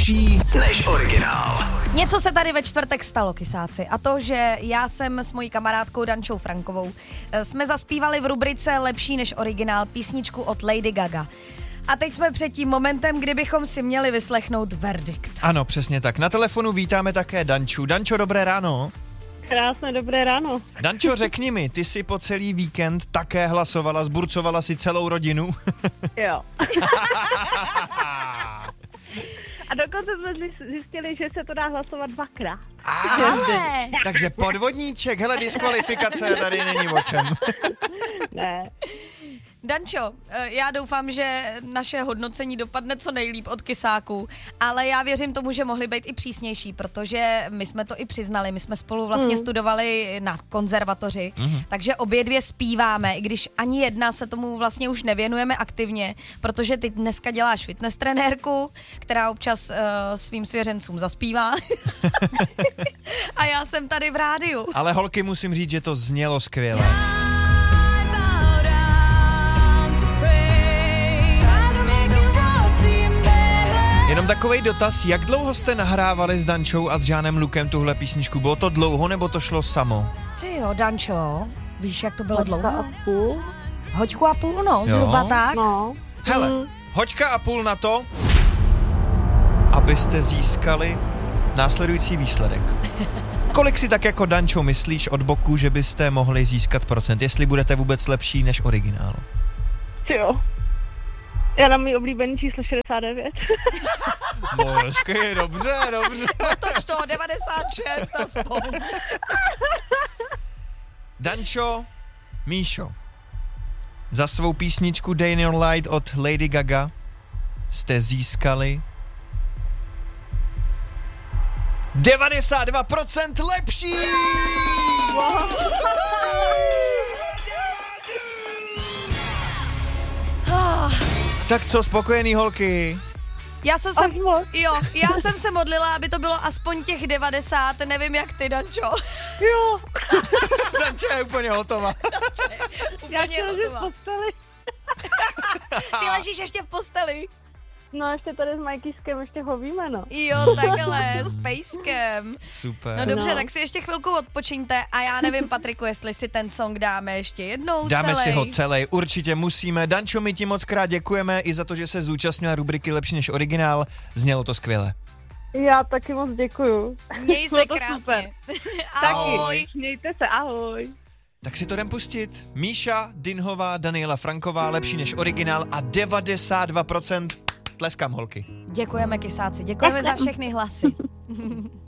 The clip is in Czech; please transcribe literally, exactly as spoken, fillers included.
lepší než originál. Něco se tady ve čtvrtek stalo, kysáci, a to, že já jsem s mojí kamarádkou Dančou Frankovou jsme zaspívali v rubrice Lepší než originál písničku od Lady Gaga. A teď jsme před tím momentem, kdybychom si měli vyslechnout verdikt. Ano, přesně tak. Na telefonu vítáme také Danču. Dančo, dobré ráno. Krásné dobré ráno. Dančo, řekni mi, ty jsi po celý víkend také hlasovala, zburcovala si celou rodinu? Jo. A dokonce jsme zjistili, že se to dá hlasovat dvakrát. Ale... Takže podvodníček, hele, diskvalifikace, tady není o čem. Ne. Dančo, já doufám, že naše hodnocení dopadne co nejlíp od kysáků, ale já věřím tomu, že mohli být i přísnější, protože my jsme to i přiznali, my jsme spolu vlastně mm. studovali na konzervatoři, mm. takže obě dvě zpíváme, i když ani jedna se tomu vlastně už nevěnujeme aktivně, protože ty dneska děláš fitness trenérku, která občas uh, svým svěřencům zaspívá a já jsem tady v rádiu. Ale holky, musím říct, že to znělo skvěle. Jenom takovej dotaz, jak dlouho jste nahrávali s Dančou a s Žánem Lukem tuhle písničku? Bylo to dlouho, nebo to šlo samo? Ty jo, Dančo, víš, jak to bylo Hoďka dlouho? a půl. Hoďku a půl, no, Jo. zhruba tak. No. Hele, Mm. hoďka a půl na to, abyste získali následující výsledek. Kolik si tak jako Dančo myslíš od boku, že byste mohli získat procent, jestli budete vůbec lepší než originál? Jo. Já dám mý oblíbený číslo šedesát devět. No, hezky, dobře, dobře. Otoč to, devadesát šest aspoň. Dančo, Míšo, za svou písničku Day in Your Light od Lady Gaga jste získali devadesát dva procent lepší! Tak co, spokojený holky? Já jsem se, Až moc. jo, já jsem se modlila, aby to bylo aspoň těch devadesát, nevím jak ty, Dančo. Jo. Danča je úplně hotová. Já Úplně chci ležet v hotová. posteli. Ty ležíš ještě v posteli. No ještě tady s Majkýskem ještě hovíme, no. Jo, takhle, s pejskem. Super. No dobře, No. tak si ještě chvilku odpočiňte a já nevím, Patriku, jestli si ten song dáme ještě jednou Dáme celej. si ho celý, určitě musíme. Dančo, my ti moc krát děkujeme i za to, že se zúčastnila rubriky Lepší než originál. Znělo to skvěle. Já taky moc děkuju. Měj se Bylo to krásně. super. Ahoj. Taky. Mějte se, ahoj. Tak si to jdem pustit. Míša Dinhová, Daniela Franková, Lepší než originál a devadesát dva procent. Tleskám, holky. Děkujeme, kysáci, děkujeme za všechny hlasy.